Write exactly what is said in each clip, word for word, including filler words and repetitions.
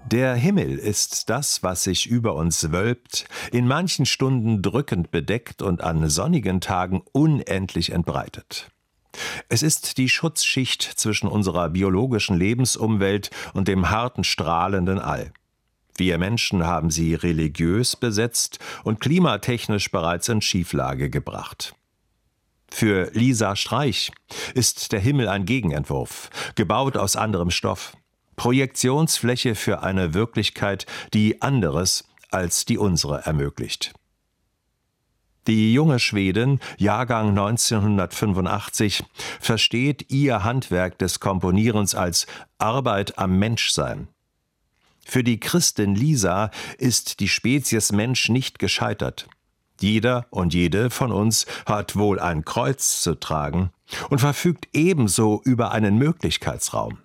Der Himmel ist das, was sich über uns wölbt, in manchen Stunden drückend bedeckt und an sonnigen Tagen unendlich entbreitet. Es ist die Schutzschicht zwischen unserer biologischen Lebensumwelt und dem harten, strahlenden All. Wir Menschen haben sie religiös besetzt und klimatechnisch bereits in Schieflage gebracht. Für Lisa Streich ist der Himmel ein Gegenentwurf, gebaut aus anderem Stoff. Projektionsfläche für eine Wirklichkeit, die anderes als die unsere ermöglicht. Die junge Schwedin, Jahrgang neunzehnhundertfünfundachtzig, versteht ihr Handwerk des Komponierens als Arbeit am Menschsein. Für die Christin Lisa ist die Spezies Mensch nicht gescheitert. Jeder und jede von uns hat wohl ein Kreuz zu tragen und verfügt ebenso über einen Möglichkeitsraum.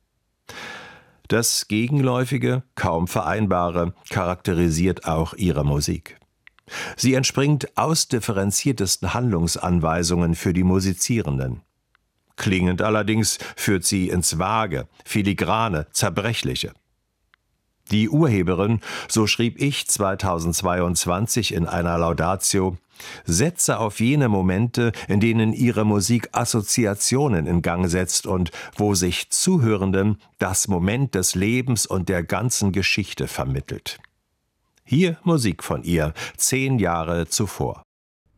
Das Gegenläufige, kaum Vereinbare, charakterisiert auch ihre Musik. Sie entspringt ausdifferenziertesten Handlungsanweisungen für die Musizierenden. Klingend allerdings führt sie ins Vage, Filigrane, Zerbrechliche. Die Urheberin, so schrieb ich zweitausendzweiundzwanzig in einer Laudatio, setze auf jene Momente, in denen ihre Musik Assoziationen in Gang setzt und wo sich Zuhörenden das Moment des Lebens und der ganzen Geschichte vermittelt. Hier Musik von ihr, zehn Jahre zuvor.